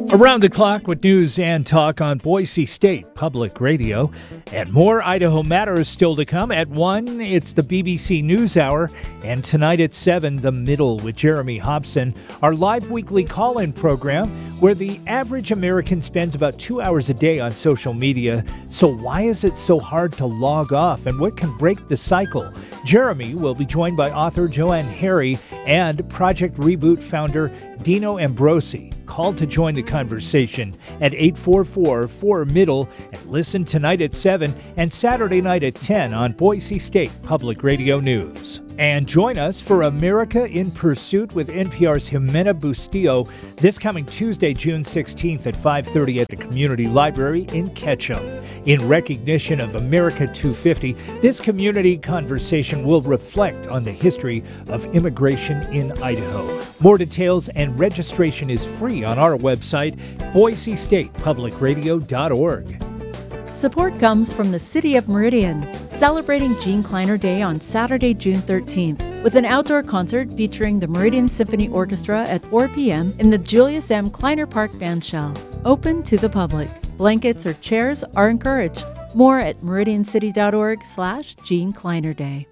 Around the clock with news and talk on Boise State Public Radio. And more Idaho Matters still to come. At 1, it's the BBC NewsHour. And tonight at 7, The Middle with Jeremy Hobson, our live weekly call-in program where the average American spends about 2 hours a day on social media. So why is it so hard to log off, and what can break the cycle? Jeremy will be joined by author Joanne Harry and Project Reboot founder Dino Ambrosi. Call to join the conversation at 844-4MIDDLE and listen tonight at 7 and Saturday night at 10 on Boise State Public Radio News. And join us for America in Pursuit with NPR's Jimena Bustillo this coming Tuesday, June 16th at 5:30 at the Community Library in Ketchum. In recognition of America 250, this community conversation will reflect on the history of immigration in Idaho. More details and registration is free on our website, boisestatepublicradio.org. Support comes from the City of Meridian, celebrating Gene Kleiner Day on Saturday, June 13th, with an outdoor concert featuring the Meridian Symphony Orchestra at 4 p.m. in the Julius M. Kleiner Park Bandshell. Open to the public. Blankets or chairs are encouraged. More at meridiancity.org/Gene Kleiner Day.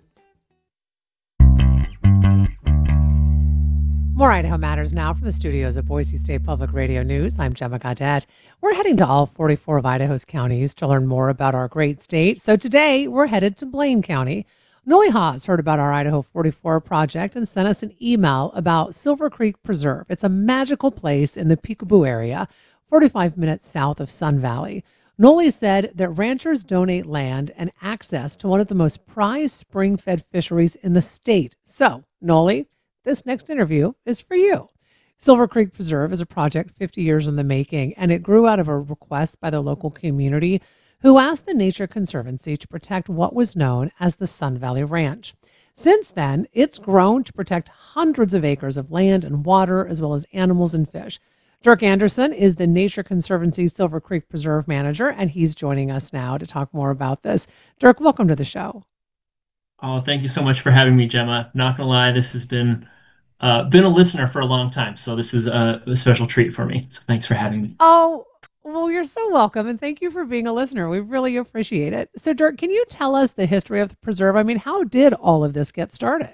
More Idaho Matters now from the studios of Boise State Public Radio News. I'm Gemma Gaudette. We're heading to all 44 of Idaho's counties to learn more about our great state. So today we're headed to Blaine County. Noli Haas heard about our Idaho 44 project and sent us an email about Silver Creek Preserve. It's a magical place in the Peekaboo area, 45 minutes south of Sun Valley. Noli said that ranchers donate land and access to one of the most prized spring-fed fisheries in the state. So, Noli, this next interview is for you. Silver Creek Preserve is a project 50 years in the making, and it grew out of a request by the local community who asked the Nature Conservancy to protect what was known as the Sun Valley Ranch. Since then, it's grown to protect hundreds of acres of land and water, as well as animals and fish. Dirk Anderson is the Nature Conservancy Silver Creek Preserve manager, and he's joining us now to talk more about this. Dirk, welcome to the show. Oh, thank you so much for having me, Gemma. Not gonna lie, this has been a listener for a long time, so this is a special treat for me. So thanks for having me. Oh, well, you're so welcome, and thank you for being a listener. We really appreciate it. So, Dirk, can you tell us the history of the preserve? I mean, how did all of this get started?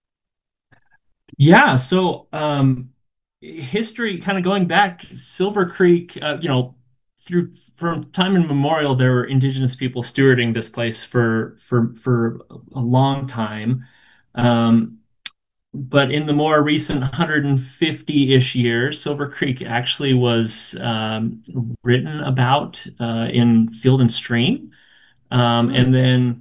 Yeah, so history kind of going back, Silver Creek, through from time immemorial, there were indigenous people stewarding this place for a long time. But in the more recent 150-ish years, Silver Creek actually was written about in Field and Stream. And then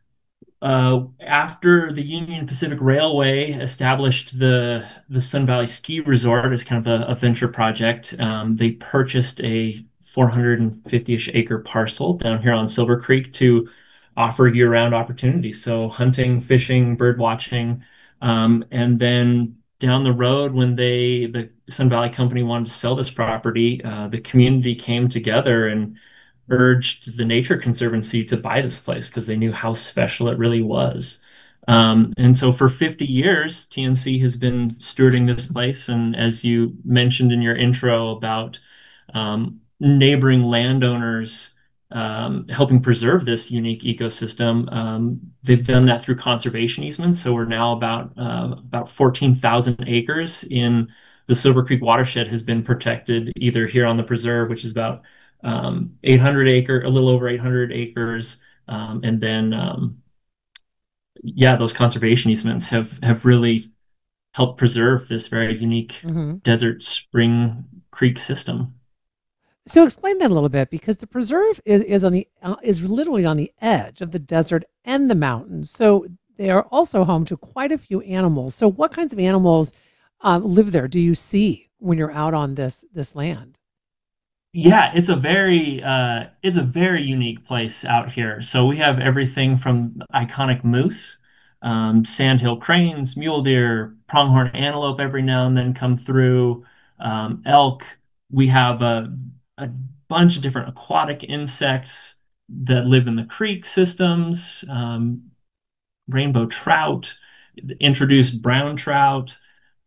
after the Union Pacific Railway established the Sun Valley Ski Resort as kind of a venture project, they purchased a 450-ish acre parcel down here on Silver Creek to offer year-round opportunities. So hunting, fishing, bird watching. And then down the road, when the Sun Valley Company wanted to sell this property, the community came together and urged the Nature Conservancy to buy this place because they knew how special it really was. And so for 50 years, TNC has been stewarding this place. And as you mentioned in your intro about neighboring landowners helping preserve this unique ecosystem, they've done that through conservation easements. So we're now about 14,000 acres in the Silver Creek watershed has been protected either here on the preserve, which is about 800 a little over 800 acres, and then those conservation easements have really helped preserve this very unique desert spring creek system. So explain that a little bit, because the preserve is literally on the edge of the desert and the mountains. So they are also home to quite a few animals. So what kinds of animals live there? Do you see when you're out on this land? Yeah, it's a very unique place out here. So we have everything from iconic moose, sandhill cranes, mule deer, pronghorn antelope every now and then come through, elk. We have a bunch of different aquatic insects that live in the creek systems, rainbow trout, introduced brown trout,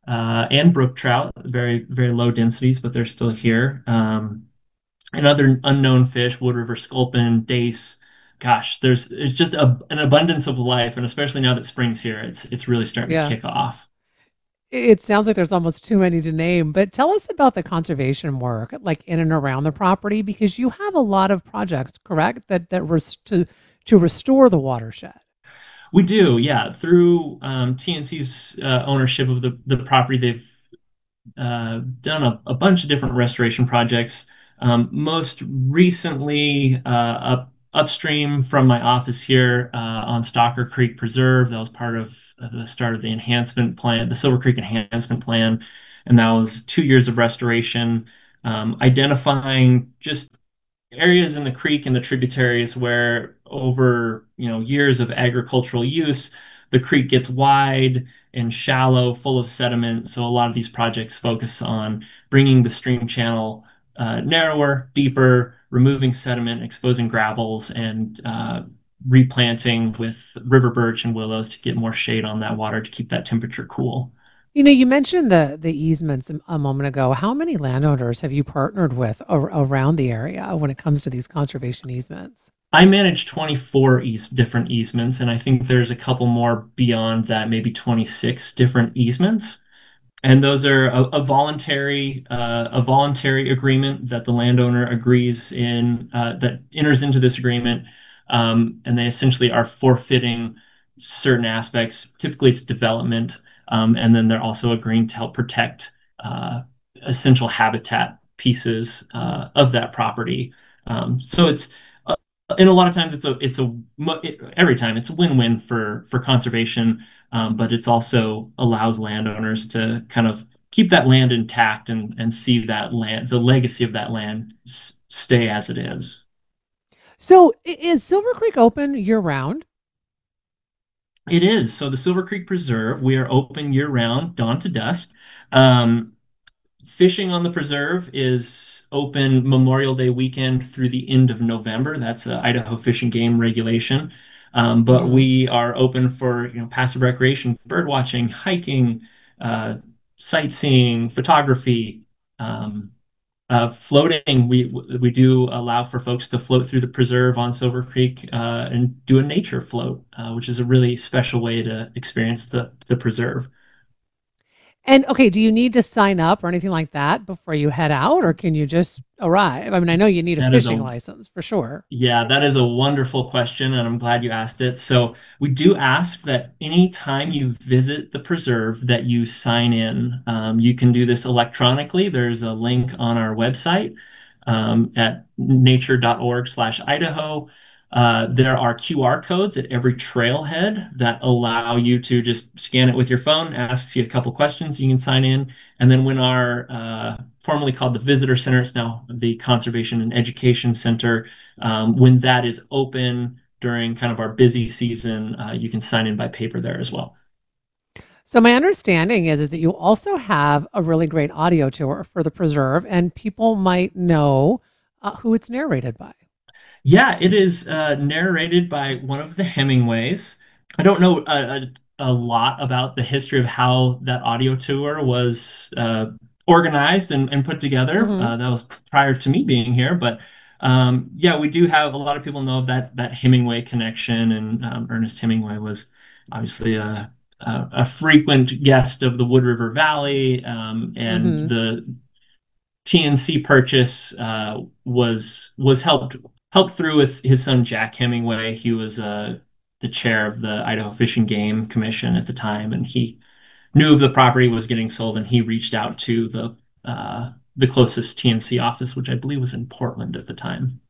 and brook trout, very, very low densities, but they're still here. And other unknown fish, Wood River sculpin, dace. Gosh, it's just an abundance of life, and especially now that spring's here, it's really starting to Yeah. kick off. It sounds like there's almost too many to name, but tell us about the conservation work, like in and around the property, because you have a lot of projects, correct? To restore the watershed. We do, yeah. Through TNC's ownership of the property, they've done a bunch of different restoration projects. Most recently, upstream from my office here on Stalker Creek Preserve, that was part of the start of the enhancement plan, the Silver Creek Enhancement Plan, and that was 2 years of restoration, identifying just areas in the creek and the tributaries where over years of agricultural use, the creek gets wide and shallow, full of sediment. So a lot of these projects focus on bringing the stream channel narrower, deeper, removing sediment, exposing gravels, and replanting with river birch and willows to get more shade on that water to keep that temperature cool. You mentioned the easements a moment ago. How many landowners have you partnered with around the area when it comes to these conservation easements? I manage 24 different easements, and I think there's a couple more beyond that, maybe 26 different easements. And those are a voluntary agreement that the landowner agrees in, that enters into this agreement, and they essentially are forfeiting certain aspects. Typically, it's development, and then they're also agreeing to help protect essential habitat pieces of that property. So it's and a lot of times every time it's a win-win for conservation, but it's also allows landowners to kind of keep that land intact and see that land, the legacy of that land, stay as it is. So is Silver Creek open year round? It is. So the Silver Creek Preserve, we are open year round, dawn to dusk. Um, Fishing on the preserve is open Memorial Day weekend through the end of November. That's a Idaho Fish and Game regulation. But Hmm. we are open for passive recreation, bird watching, hiking, uh, sightseeing, photography, um, floating. We do allow for folks to float through the preserve on Silver Creek and do a nature float, which is a really special way to experience the preserve. And okay, do you need to sign up or anything like that before you head out, or can you just arrive? I mean, I know you need a That is fishing a license for sure. Yeah, that is a wonderful question, and I'm glad you asked it. So we do ask that anytime you visit the preserve that you sign in. You can do this electronically. There's a link on our website at nature.org/Idaho. There are QR codes at every trailhead that allow you to just scan it with your phone, asks you a couple questions, you can sign in. And then when our formerly called the Visitor Center, it's now the Conservation and Education Center, when that is open during kind of our busy season, you can sign in by paper there as well. So my understanding is that you also have a really great audio tour for the preserve, and people might know who it's narrated by. Yeah, it is narrated by one of the Hemingways. I don't know a lot about the history of how that audio tour was organized and put together. Hmm. That was prior to me being here, but yeah, we do have a lot of people know of that Hemingway connection, and Ernest Hemingway was obviously a frequent guest of the Wood River Valley, and Hmm. the TNC purchase was helped through with his son Jack Hemingway. He was the chair of the Idaho Fish and Game Commission at the time, and he knew of the property was getting sold, and he reached out to the closest TNC office, which I believe was in Portland at the time.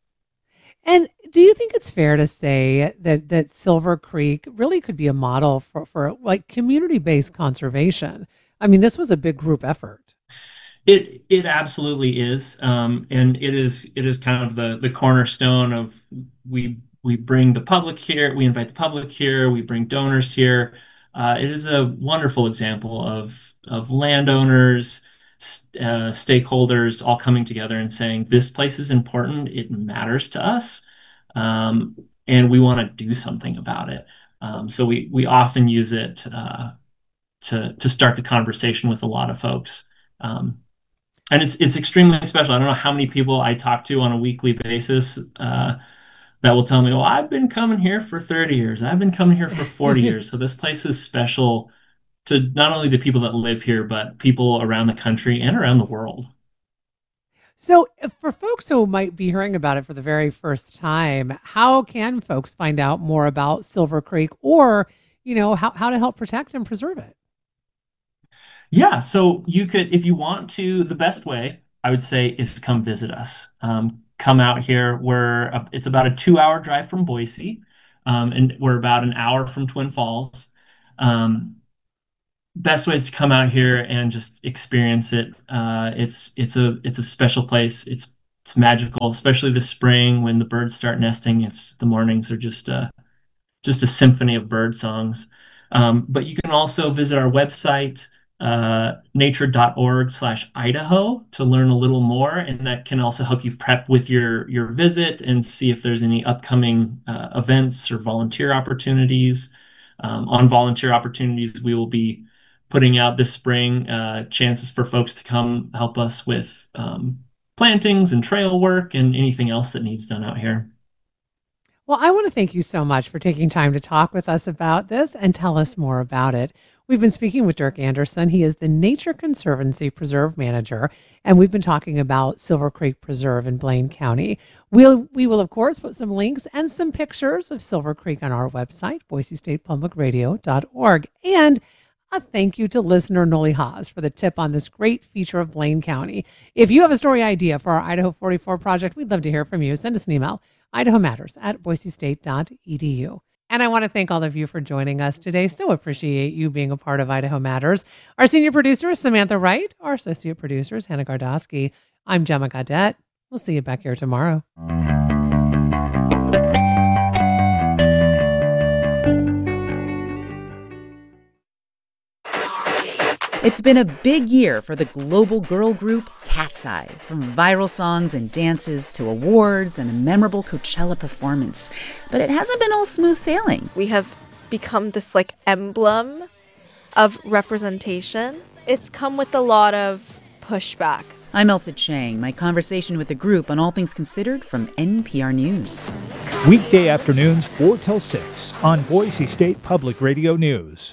And do you think it's fair to say that Silver Creek really could be a model for like community-based conservation? I mean, this was a big group effort. It absolutely is, and it is kind of the cornerstone of we bring the public here, we invite the public here, we bring donors here. It is a wonderful example of landowners, stakeholders all coming together and saying this place is important, it matters to us, um, and we want to do something about it. So we often use it to start the conversation with a lot of folks. And it's extremely special. I don't know how many people I talk to on a weekly basis that will tell me, "Well, I've been coming here for 30 years. I've been coming here for 40 years." So this place is special to not only the people that live here, but people around the country and around the world. So, for folks who might be hearing about it for the very first time, how can folks find out more about Silver Creek, or how to help protect and preserve it? Yeah, so you could, if you want to, the best way I would say is to come visit us. Come out here. It's about a 2-hour drive from Boise, and we're about an hour from Twin Falls. Um, Best way is to come out here and just experience it. It's a special place. It's magical, especially this spring when the birds start nesting. The mornings are just a symphony of bird songs. But you can also visit our website, nature.org/Idaho, to learn a little more, and that can also help you prep with your visit and see if there's any upcoming events or volunteer opportunities. On volunteer opportunities, we will be putting out this spring chances for folks to come help us with plantings and trail work and anything else that needs done out here. Well, I want to thank you so much for taking time to talk with us about this and tell us more about it. We've been speaking with Dirk Anderson. He is the Nature Conservancy Preserve Manager, and we've been talking about Silver Creek Preserve in Blaine County. We will, of course, put some links and some pictures of Silver Creek on our website, boisestatepublicradio.org. And a thank you to listener Noli Haas for the tip on this great feature of Blaine County. If you have a story idea for our Idaho 44 project, we'd love to hear from you. Send us an email, idahomatters@boisestate.edu. And I want to thank all of you for joining us today. So appreciate you being a part of Idaho Matters. Our senior producer is Samantha Wright. Our associate producer is Hannah Gardosky. I'm Gemma Gaudette. We'll see you back here tomorrow. It's been a big year for the global girl group Cat's Eye, from viral songs and dances to awards and a memorable Coachella performance. But it hasn't been all smooth sailing. We have become this emblem of representation. It's come with a lot of pushback. I'm Elsa Chang. My conversation with the group on All Things Considered from NPR News. Weekday afternoons 4 till 6 on Boise State Public Radio News.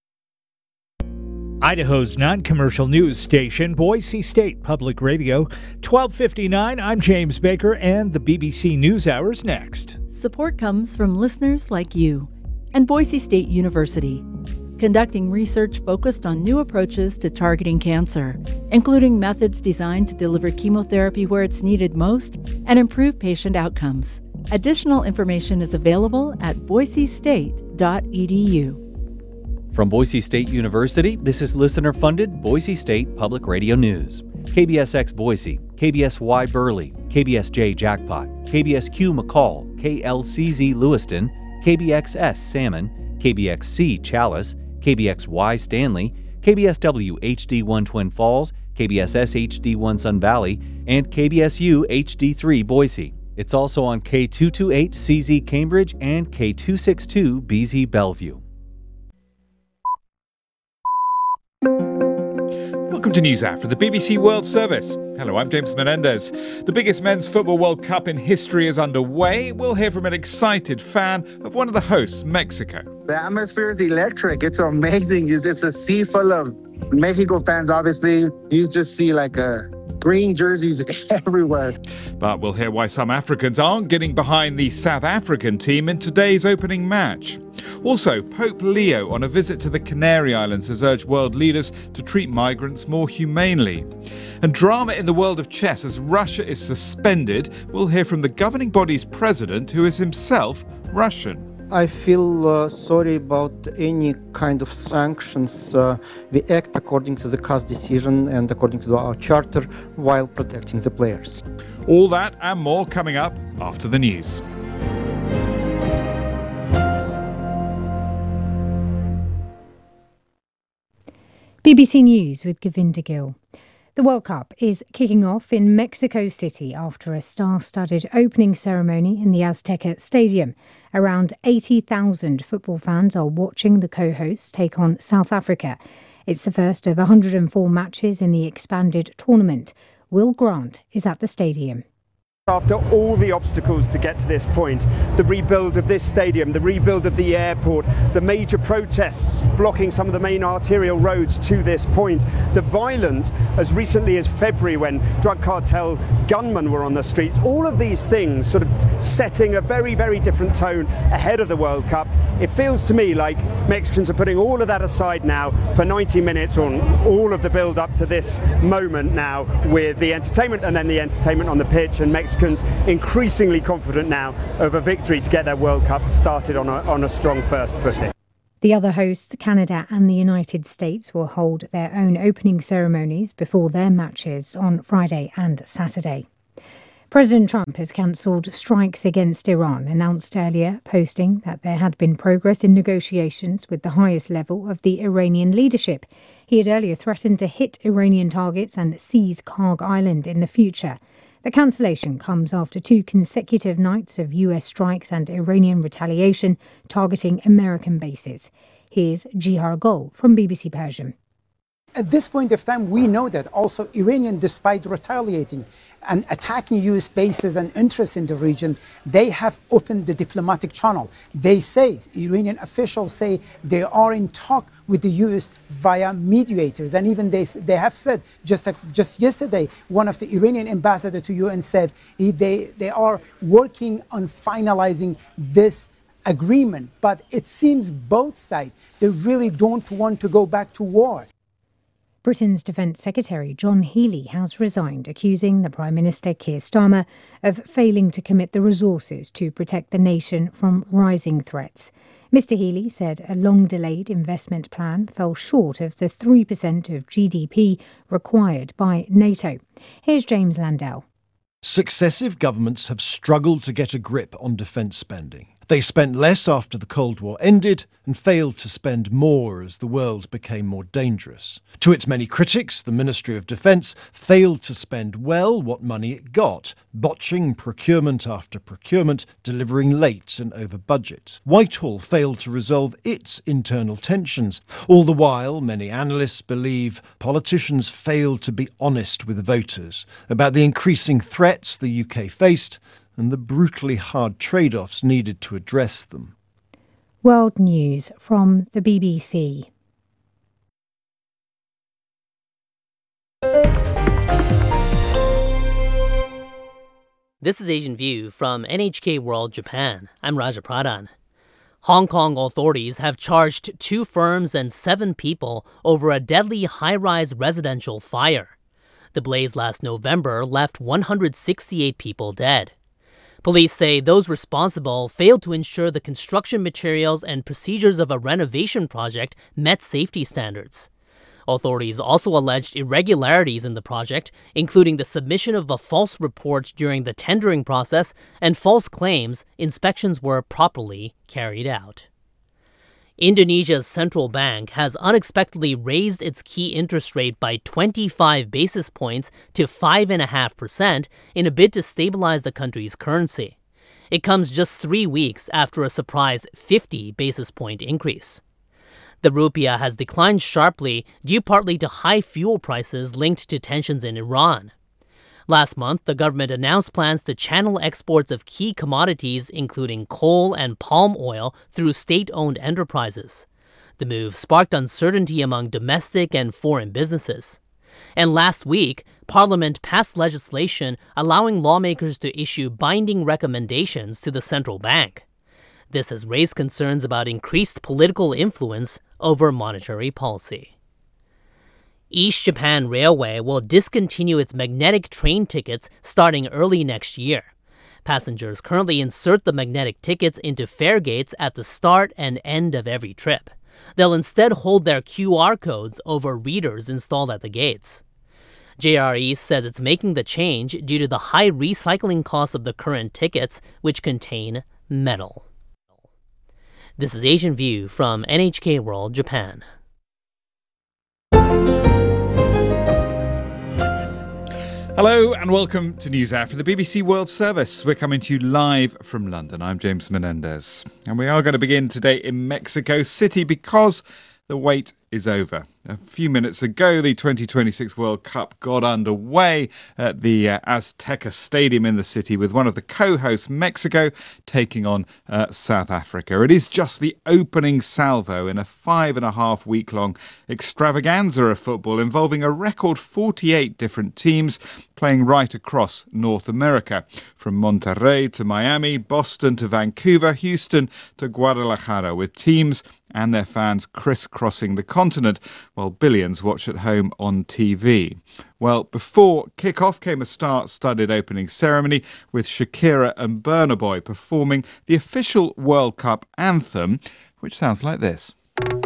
Idaho's non-commercial news station, Boise State Public Radio, 1259. I'm James Baker, and the BBC NewsHour's next. Support comes from listeners like you and Boise State University, conducting research focused on new approaches to targeting cancer, including methods designed to deliver chemotherapy where it's needed most and improve patient outcomes. Additional information is available at boisestate.edu. From Boise State University, this is listener-funded Boise State Public Radio News. KBSX Boise, KBSY Burley, KBSJ Jackpot, KBSQ McCall, KLCZ Lewiston, KBXS Salmon, KBXC Chalice, KBXY Stanley, KBSW HD1 Twin Falls, KBSS HD1 Sun Valley, and KBSU HD3 Boise. It's also on K228 CZ Cambridge and K262 BZ Bellevue. Welcome to NewsHour for the BBC World Service. Hello, I'm James Menendez. The biggest men's football World Cup in history is underway. We'll hear from an excited fan of one of the hosts, Mexico. The atmosphere is electric. It's amazing. It's a sea full of Mexico fans, obviously. You just see green jerseys everywhere. But we'll hear why some Africans aren't getting behind the South African team in today's opening match. Also, Pope Leo on a visit to the Canary Islands has urged world leaders to treat migrants more humanely. And drama in the world of chess as Russia is suspended. We'll hear from the governing body's president, who is himself Russian. I feel sorry about any kind of sanctions. We act according to the CAS decision and according to our charter while protecting the players. All that and more coming up after the news. BBC News with Govinda Gill. The World Cup is kicking off in Mexico City after a star-studded opening ceremony in the Azteca Stadium. Around 80,000 football fans are watching the co-hosts take on South Africa. It's the first of 104 matches in the expanded tournament. Will Grant is at the stadium. After all the obstacles to get to this point, the rebuild of this stadium, the rebuild of the airport, the major protests blocking some of the main arterial roads to this point, the violence as recently as February when drug cartel gunmen were on the streets, all of these things sort of setting a very, very different tone ahead of the World Cup. It feels to me like Mexicans are putting all of that aside now for 90 minutes on all of the build up to this moment now with the entertainment and then the entertainment on the pitch, and Mexicans increasingly confident now of a victory to get their World Cup started on a strong first footing. The other hosts, Canada and the United States, will hold their own opening ceremonies before their matches on Friday and Saturday. President Trump has cancelled strikes against Iran, announced earlier, posting that there had been progress in negotiations with the highest level of the Iranian leadership. He had earlier threatened to hit Iranian targets and seize Karg Island in the future. The cancellation comes after 2 consecutive nights of US strikes and Iranian retaliation targeting American bases. Here's Jihar Gul from BBC Persian. At this point of time, we know that also Iranian, despite retaliating and attacking US bases and interests in the region, they have opened the diplomatic channel. They say, Iranian officials say, they are in talk with the US via mediators. And even they have said, just yesterday, one of the Iranian ambassador to UN said they are working on finalizing this agreement. But it seems both sides, they really don't want to go back to war. Britain's Defence Secretary John Healey has resigned, accusing the Prime Minister Keir Starmer of failing to commit the resources to protect the nation from rising threats. Mr Healey said a long-delayed investment plan fell short of the 3% of GDP required by NATO. Here's James Landell. Successive governments have struggled to get a grip on defence spending. They spent less after the Cold War ended and failed to spend more as the world became more dangerous. To its many critics, the Ministry of Defence failed to spend well what money it got, botching procurement after procurement, delivering late and over budget. Whitehall failed to resolve its internal tensions. All the while, many analysts believe politicians failed to be honest with voters about the increasing threats the UK faced and the brutally hard trade-offs needed to address them. World News from the BBC. This is Asian View from NHK World Japan. I'm Raja Pradhan. Hong Kong authorities have charged 2 firms and 7 people over a deadly high-rise residential fire. The blaze last November left 168 people dead. Police say those responsible failed to ensure the construction materials and procedures of a renovation project met safety standards. Authorities also alleged irregularities in the project, including the submission of a false report during the tendering process and false claims inspections were properly carried out. Indonesia's central bank has unexpectedly raised its key interest rate by 25 basis points to 5.5% in a bid to stabilize the country's currency. It comes just 3 weeks after a surprise 50 basis point increase. The rupiah has declined sharply due partly to high fuel prices linked to tensions in Iran. Last month, the government announced plans to channel exports of key commodities, including coal and palm oil, through state-owned enterprises. The move sparked uncertainty among domestic and foreign businesses. And last week, Parliament passed legislation allowing lawmakers to issue binding recommendations to the central bank. This has raised concerns about increased political influence over monetary policy. East Japan Railway will discontinue its magnetic train tickets starting early next year. Passengers currently insert the magnetic tickets into fare gates at the start and end of every trip. They'll instead hold their QR codes over readers installed at the gates. JR East says it's making the change due to the high recycling costs of the current tickets, which contain metal. This is Asian View from NHK World Japan. Hello and welcome to NewsHour for the BBC World Service. We're coming to you live from London. I'm James Menendez. And we are going to begin today in Mexico City because the wait is over. A few minutes ago, the 2026 World Cup got underway at the Azteca Stadium in the city with one of the co-hosts, Mexico, taking on South Africa. It is just the opening salvo in a 5.5-week-long extravaganza of football involving a record 48 different teams playing right across North America, from Monterrey to Miami, Boston to Vancouver, Houston to Guadalajara, with teams and their fans crisscrossing the continent while billions watch at home on TV. Well, before kick-off came a star-studded opening ceremony with Shakira and Burna Boy performing the official World Cup anthem, which sounds like this.